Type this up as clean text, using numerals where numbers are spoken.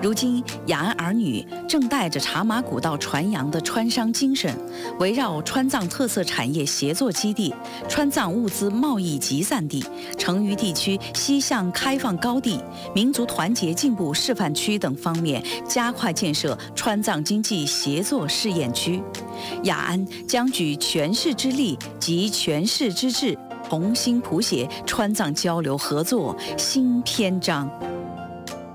如今，雅安儿女正带着茶马古道传扬的川商精神，围绕川藏特色产业协作基地、川藏物资贸易集散地、成渝地区西向开放高地、民族团结进步示范区等方面，加快建设川藏经济协作试验区。雅安将举全市之力及全市之智，重新谱写川藏交流合作新篇章。